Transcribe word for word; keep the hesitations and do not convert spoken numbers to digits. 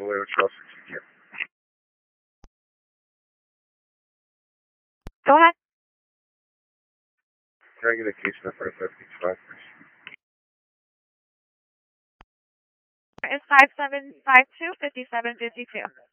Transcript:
Valero twelve sixty-two. Go ahead. Can I get a case number five six five, please? It's five seven five two fifty seven fifty two.